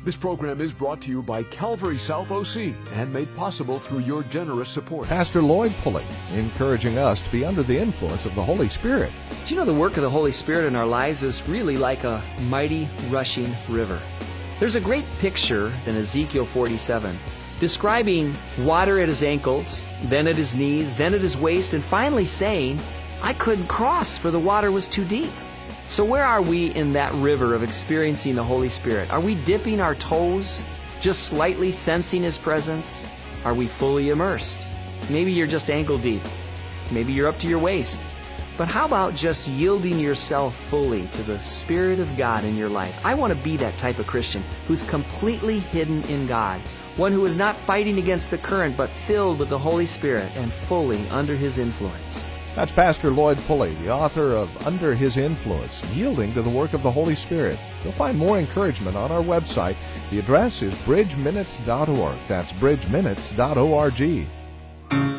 This program is brought to you by Calvary South OC and made possible through your generous support. Pastor Lloyd Pulley, encouraging us to be under the influence of the Holy Spirit. Do you know the work of the Holy Spirit in our lives is really like a mighty rushing river? There's a great picture in Ezekiel 47 describing water at his ankles, then at his knees, then at his waist, and finally saying, I couldn't cross for the water was too deep. So where are we in that river of experiencing the Holy Spirit? Are we dipping our toes, just slightly sensing His presence? Are we fully immersed? Maybe you're just ankle deep. Maybe you're up to your waist. But how about just yielding yourself fully to the Spirit of God in your life? I want to be that type of Christian who's completely hidden in God, one who is not fighting against the current, but filled with the Holy Spirit and fully under His influence. That's Pastor Lloyd Pulley, the author of Under His Influence, Yielding to the Work of the Holy Spirit. You'll find more encouragement on our website. The address is bridgeminutes.org. That's bridgeminutes.org.